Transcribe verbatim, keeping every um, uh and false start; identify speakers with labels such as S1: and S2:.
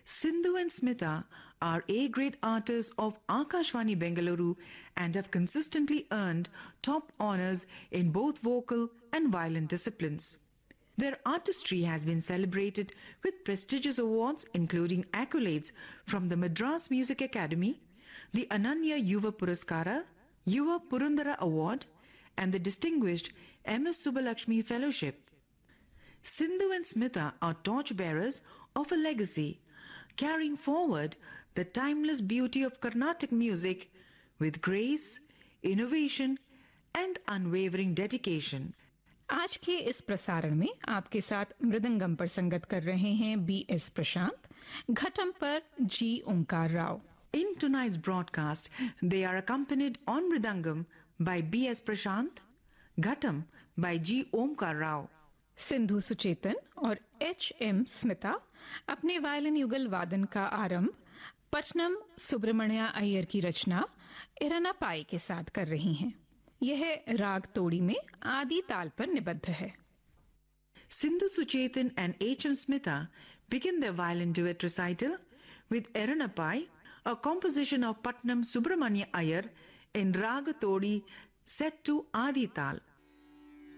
S1: Sindhu and Smita are A-grade artists of Akashvani Bengaluru and have consistently earned top honors in both vocal and violin disciplines. Their artistry has been celebrated with prestigious awards including accolades from the Madras Music Academy, the Ananya Yuva Puraskara, Yuva Purandara Award, and the distinguished M S Subbalakshmi Fellowship. Sindhu and Smita are torchbearers of a legacy, carrying forward the timeless beauty of Carnatic music with grace, innovation, and unwavering dedication.
S2: आज के इस प्रसारण में आपके साथ मृदंगम पर संगत कर रहे हैं बी एस प्रशांत, घटम पर जी Omkar Rao.
S1: In tonight's broadcast, they are accompanied on mridangam by B S Prashant, ghatam by G Omkar Rao.
S2: Sindhu Suchetan और एच एम स्मिता अपने वायलिन युगल वादन का आरंभ पटनम सुब्रमण्या अय्यर की रचना इरना पाई के साथ कर रही हैं. यह राग तोड़ी में आदि ताल पर निबद्ध है.
S1: Sindhu Suchetan and H M Smita begin their violin duet recital with Eranapai, a composition of Patnam Subramanya Iyer in Raga Todi set to Adi Tal.